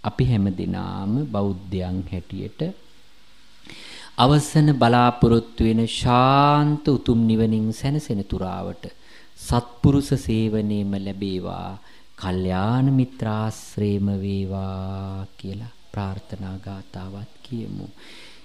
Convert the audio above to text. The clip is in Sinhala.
අපි හැමදෙනාම බෞද්ධයන් හැටියට අවසන බලාපොරොත්තු වෙන ශාන්ත උතුම් නිවනින් සැනසෙන තුරාවට සත්පුරුෂ සේවනයේම ලැබේවා, කල්යාණ මිත්‍රාශ්‍රේම වේවා කියලා ප්‍රාර්ථනා ගාතාවත් කියමු.